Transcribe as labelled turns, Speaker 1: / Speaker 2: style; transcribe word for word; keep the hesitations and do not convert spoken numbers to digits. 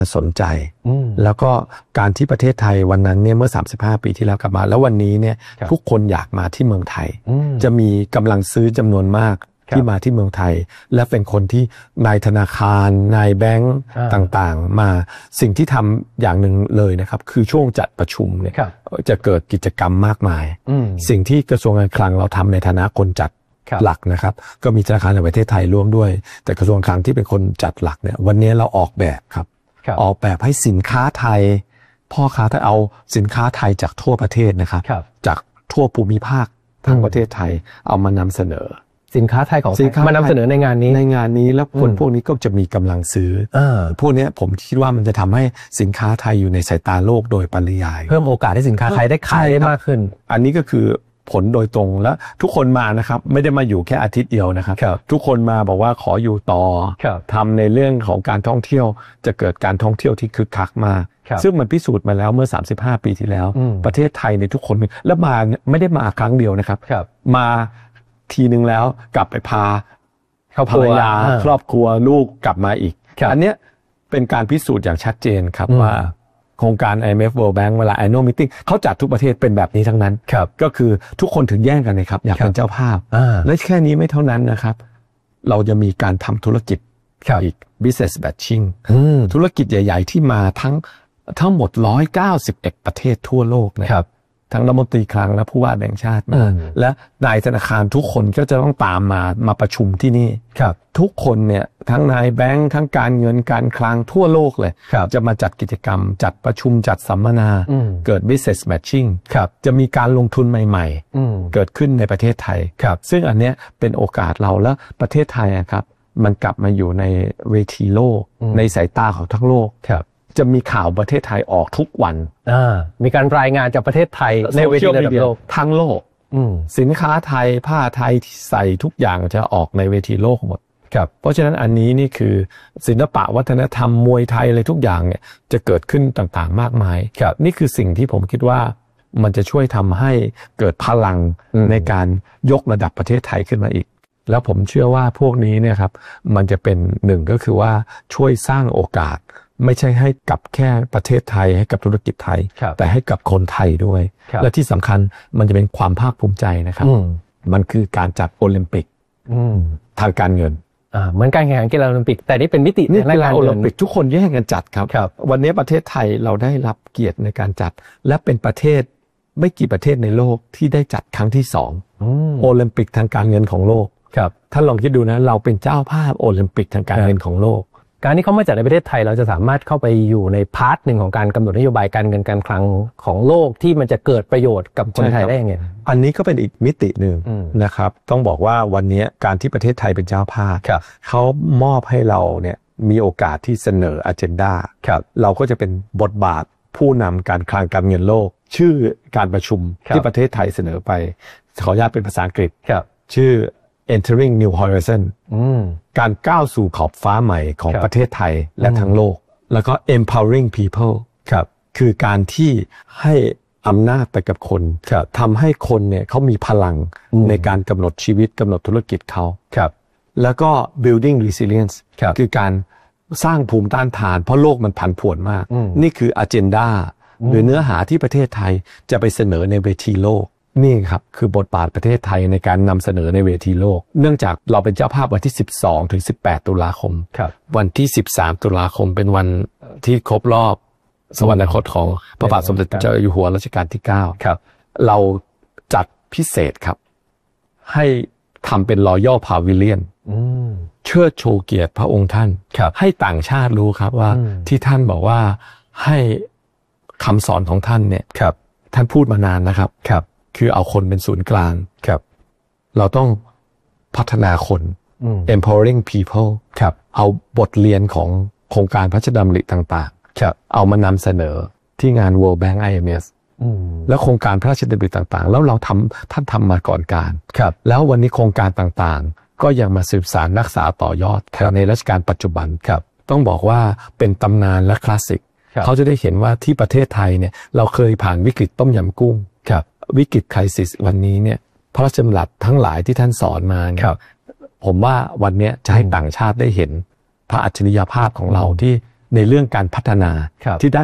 Speaker 1: สนใจแล้วก็การที่ประเทศไทยวันนั้นเนี่ยเมื่อสามสิบห้าปีที่แล้วกลับมาแล้ววันนี้เนี่ยทุกคนอยากมาที่เมืองไทยจะมีกำลังซื้อจำนวนมากที่มาที่เมืองไทยและเป็นคนที่นายธนาคารนายแบงก์ต่างๆมาสิ่งที่ทำอย่างหนึ่งเลยนะครับคือช่วงจัดประชุมเนี่ยจะเกิดกิจกรรมมากมายสิ่งที่กระทรวงการคลังเราทำในฐานะคนจัดหลักนะครับก็มีธนาคารแห่งประเทศไทยร่วมด้วยแต่กระทรวงการคลังที่เป็นคนจัดหลักเนี่ยวันนี้เราออกแบบครับออกแบบให้สินค้าไทยพ่อค้าถ้าเอาสินค้าไทยจากทั่วประเทศนะครับจากทั่วภูมิภาคทั้งประเทศไทยเอามานำเสนอ
Speaker 2: สินค้าไทยของมานำเสนอในงานนี้
Speaker 1: ในงานนี้แล้วคนพวกนี้ก็จะมีกำลังซื้อพวกนี้ผมคิดว่ามันจะทำให้สินค้าไทยอยู่ในสายตาโลกโดยปริยาย
Speaker 2: เพิ่มโอกาสให้สินค้าไทยได้ขายได้มากขึ้น
Speaker 1: อันนี้ก็คือผลโดยตรงแล้วทุกคนมานะครับไม่ได้มาอยู่แค่อาทิตย์เดียวนะครับทุกคนมาบอกว่าขออยู่ต่อทำในเรื่องของการท่องเที่ยวจะเกิดการท่องเที่ยวที่คึกคักมากซึ่งมันพิสูจน์มาแล้วเมื่อสามสิบห้าปีที่แล้วประเทศไทยในทุกคนแล้วมาไม่ได้มาครั้งเดียวนะครับมาทีนึงแล้วกลับไปพาภรรยาครอบครัวลูกกลับมาอีกอันเนี้ยเป็นการพิสูจน์อย่างชัดเจนครับว่าโครงการ ไอ เอ็ม เอฟ World Bank เวลา Annual Meeting เขาจัดทุกประเทศเป็นแบบนี้ทั้งนั้นก็คือทุกคนถึงแย่งกันเลยครับอยากเป็นเจ้าภาพและแค่นี้ไม่เท่านั้นนะครับเราจะมีการทำธุรกิจอีก business matching ธุรกิจใหญ่ๆที่มาทั้งทั้งหมดหนึ่งร้อยเก้าสิบเอ็ดประเทศทั่วโลกนะครับทั้งรัฐมนตรีคลังและผู้ว่าแบงก์ชาติมาและนายธนาคารทุกคนก็จะต้องตามมามาประชุมที่นี่ทุกคนเนี่ยทั้งนายแบงก์ทั้งการเงินการคลังทั่วโลกเลยจะมาจัดกิจกรรมจัดประชุมจัดสัมมนาเกิด business matching จะมีการลงทุนใหม่ๆเกิดขึ้นในประเทศไทยซึ่งอันเนี้ยเป็นโอกาสเราแล้วประเทศไทยครับมันกลับมาอยู่ในเวทีโลกในสายตาของทั้งโลกจะมีข่าวประเทศไทยออกทุกวัน
Speaker 2: มีการรายงานจากประเทศไทยในเวทีระดับโลก
Speaker 1: ทั้งโลกสินค้าไทยผ้าไทยที่ใส่ทุกอย่างจะออกในเวทีโลกหมดเพราะฉะนั้นอันนี้นี่คือศิลปะวัฒนธรรมมวยไทยอะไรทุกอย่างเนี่ยจะเกิดขึ้นต่างๆมากมายนี่คือสิ่งที่ผมคิดว่ามันจะช่วยทำให้เกิดพลังในการยกระดับประเทศไทยขึ้นมาอีกแล้วผมเชื่อว่าพวกนี้เนี่ยครับมันจะเป็นหนึ่งก็คือว่าช่วยสร้างโอกาสไม่ใช่ให้กับแค่ประเทศไทยให้กับธุรกิจไทยแต่ให้กับคนไทยด้วยและที่สำคัญมันจะเป็นความภาคภูมิใจนะครับมันคือการจัดโอลิมปิกทางการเงิน
Speaker 2: เหมือนการแข่งขันกีฬาโอลิมปิกแต่นี่เป็นมิติ
Speaker 1: ในการโอลิมปิกทุกคนแย่งกันจัดครับวันนี้ประเทศไทยเราได้รับเกียรติในการจัดและเป็นประเทศไม่กี่ประเทศในโลกที่ได้จัดครั้งที่สองโอลิมปิกทางการเงินของโลกท่านลองคิดดูนะเราเป็นเจ้าภาพโอลิมปิกทางการเงินของโลก
Speaker 2: การที่เขามาจัดในประเทศไทยเราจะสามารถเข้าไปอยู่ในพาร์ทหนึ่งของการกำหนดนโยบายการเงินการคลังของโลกที่มันจะเกิดประโยชน์กับคนไทยได้ยังไง
Speaker 1: อันนี้ก็เป็นอีกมิติหนึ่งนะครับต้องบอกว่าวันนี้การที่ประเทศไทยเป็นเจ้าภาพเขามอบให้เราเนี่ยมีโอกาสที่เสนออเจนดาเราก็จะเป็นบทบาทผู้นำการคลังการเงินโลกชื่อการประชุมที่ประเทศไทยเสนอไปขออนุญาตเป็นภาษาอังกฤษชื่อEntering New Horizon การก้าวสู่ขอบฟ้าใหม่ของประเทศไทยและทั้งโลกแล้วก็ Empowering People ครับคือการที่ให้อำนาจไปกับคนทำให้คนเนี่ยเขามีพลังในการกำหนดชีวิตกำหนดธุรกิจเขาครับแล้วก็ Building Resilience คือการสร้างภูมิต้านทานเพราะโลกมันผันผวนมากนี่คือ Agenda หรือเนื้อหาที่ประเทศไทยจะไปเสนอในเวทีโลกนี่ครับคือบทบาทประเทศไทยในการนำเสนอในเวทีโลกเนื่องจากเราเป็นเจ้าภาพวันที่สิบสองถึงสิบแปดตุลาคมวันที่สิบสามตุลาคมเป็นวันที่ครบรอบสวรรคตของพระบาทสมเด็จเจ้าอยู่หัวรัชกาลที่เก้าครับเราจัดพิเศษครับให้ทำเป็น Royal Pavilion เชิดชูเกียรติพระองค์ท่านให้ต่างชาติรู้ครับว่าที่ท่านบอกว่าให้คำสอนของท่านเนี่ยท่านพูดมานานนะครับคือเอาคนเป็นศูนย์กลางครับเราต้องพัฒนาคน empowering people ครับเอาบทเรียนของโครงการพระราชดำริต่างๆครับเอามานำเสนอที่งาน World Bank ไอ เอ็ม เอส แล้วโครงการพระราชดำริต่างๆแล้วเราทำท่านทำมาก่อนการครับแล้ววันนี้โครงการต่างๆก็ยังมาสืบสานรักษาต่อยอดในรัชกาลปัจจุบันครับต้องบอกว่าเป็นตำนานและคลาสสิกเขาจะได้เห็นว่าที่ประเทศไทยเนี่ยเราเคยผ่านวิกฤตต้มยำกุ้งครับวิกฤตไครซิสวันนี้เนี่ยพระราชดำรัสทั้งหลายที่ท่านสอนมาเนี่ยผมว่าวันนี้จะให้ต่างชาติได้เห็นพระอัจฉริยภาพของเราที่ในเรื่องการพัฒนาที่ได้